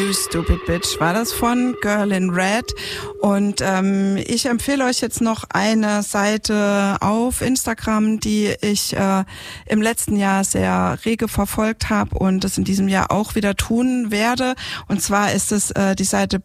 You Stupid Bitch war das von Girl in Red. Und ich empfehle euch jetzt noch eine Seite auf Instagram, die ich im letzten Jahr sehr rege verfolgt habe und das in diesem Jahr auch wieder tun werde. Und zwar ist es die Seite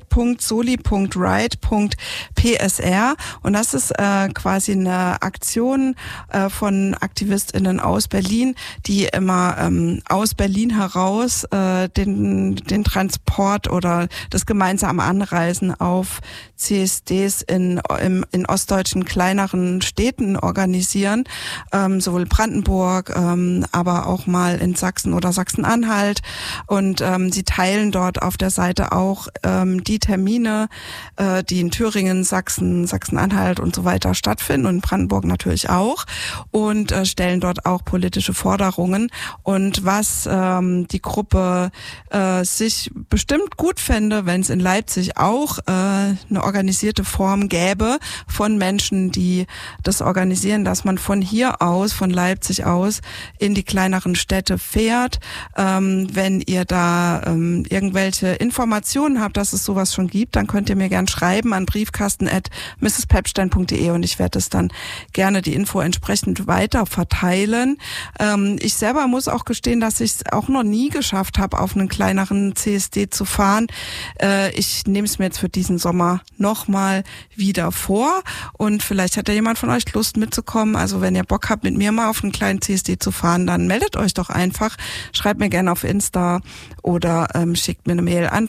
bright.soli.right.psr und das ist quasi eine Aktion von AktivistInnen aus Berlin, die immer aus Berlin heraus den Transport oder das gemeinsame Anreisen auf CSDs in ostdeutschen kleineren Städten organisieren, sowohl Brandenburg, aber auch mal in Sachsen oder Sachsen-Anhalt. Und sie teilen dort auf der Seite auch die Termine, die in Thüringen, Sachsen, Sachsen-Anhalt und so weiter stattfinden und in Brandenburg natürlich auch und stellen dort auch politische Forderungen. Und was die Gruppe sich bestimmt gut fände, wenn es in Leipzig auch eine organisierte Form gäbe von Menschen, die das organisieren, dass man von hier aus, von Leipzig aus, in die kleineren Städte fährt. Wenn ihr da irgendwelche Informationen habt, dass es sowas schon gibt, dann könnt ihr mir gern schreiben an briefkasten@mrspepstein.de und ich werde es dann gerne die Info entsprechend weiter verteilen. Ich selber muss auch gestehen, dass ich es auch noch nie geschafft habe, auf einen kleineren CSD zu fahren. Ich nehme es mir jetzt für diesen Sommer nochmal wieder vor und vielleicht hat ja jemand von euch Lust mitzukommen. Also wenn ihr Bock habt, mit mir mal auf einen kleinen CSD zu fahren, dann meldet euch doch einfach. Schreibt mir gerne auf Insta oder schickt mir eine Mail an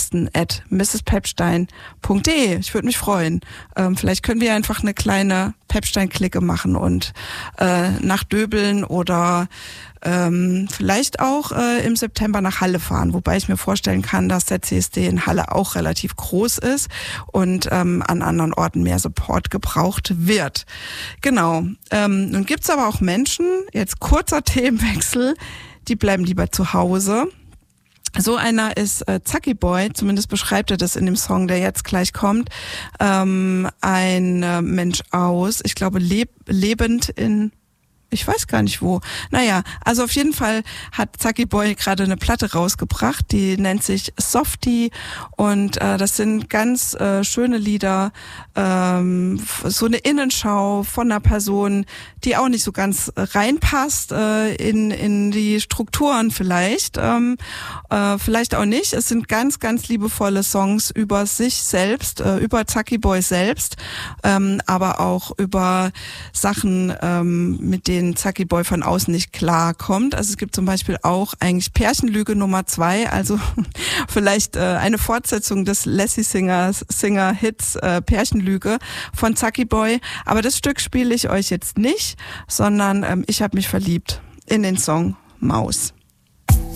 briefkasten@mrspepstein.de. Ich würde mich freuen. Vielleicht können wir einfach eine kleine Pepstein-Clique machen und nach Döbeln oder vielleicht auch im September nach Halle fahren, wobei ich mir vorstellen kann, dass der CSD in Halle auch relativ groß ist und an anderen Orten mehr Support gebraucht wird. Genau. Nun gibt's aber auch Menschen, jetzt kurzer Themenwechsel, die bleiben lieber zu Hause. So einer ist Zacki Boy, zumindest beschreibt er das in dem Song, der jetzt gleich kommt. Ein Mensch aus, ich glaube lebend in, ich weiß gar nicht wo. Naja, also auf jeden Fall hat Zacki Boy gerade eine Platte rausgebracht, die nennt sich Softie und das sind ganz schöne Lieder, so eine Innenschau von einer Person, die auch nicht so ganz reinpasst in die Strukturen vielleicht, vielleicht auch nicht. Es sind ganz, ganz liebevolle Songs über sich selbst, über Zacki Boy selbst, aber auch über Sachen, mit denen Zacki Boy von außen nicht klarkommt. Also es gibt zum Beispiel auch eigentlich Pärchenlüge Nummer 2, also vielleicht eine Fortsetzung des Lassie Singer Hits Pärchenlüge von Zacki Boy. Aber das Stück spiele ich euch jetzt nicht, sondern ich habe mich verliebt in den Song Maus.